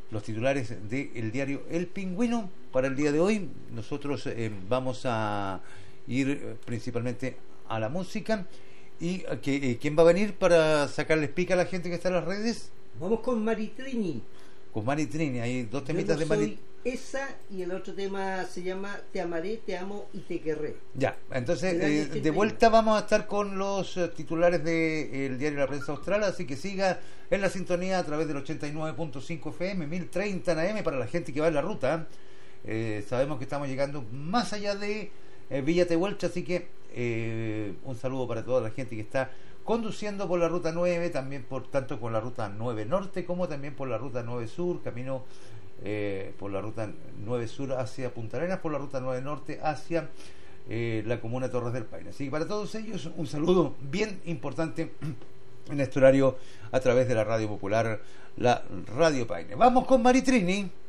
los titulares del diario El Pingüino para el día de hoy. Nosotros vamos a ir principalmente a la música. ¿Y quién va a venir para sacarles pica a la gente que está en las redes? Vamos con Maritrini. Con Maritrini, hay dos temitas Yo no de Maritrini. Esa y el otro tema se llama Te amaré, te amo y te querré. Ya, entonces de vuelta vamos a estar con los titulares del diario La Prensa Austral, así que siga en la sintonía a través del 89.5 FM, 1030 en AM para la gente que va en la ruta. Sabemos que estamos llegando más allá de Villa Tehuelche, así que un saludo para toda la gente que está conduciendo por la ruta 9, también por tanto por la ruta 9 Norte como también por la ruta 9 Sur, camino por la ruta 9 Sur hacia Punta Arenas, por la ruta 9 Norte hacia la comuna de Torres del Paine. Así que para todos ellos un saludo bien importante en este horario a través de la Radio Popular, la Radio Paine. Vamos con Maritrini.